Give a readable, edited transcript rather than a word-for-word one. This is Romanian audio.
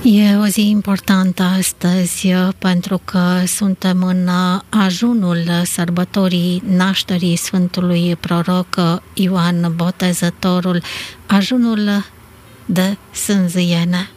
E o zi importantă astăzi pentru că suntem în ajunul sărbătorii nașterii Sfântului Proroc Ioan Botezătorul, ajunul de sânziene.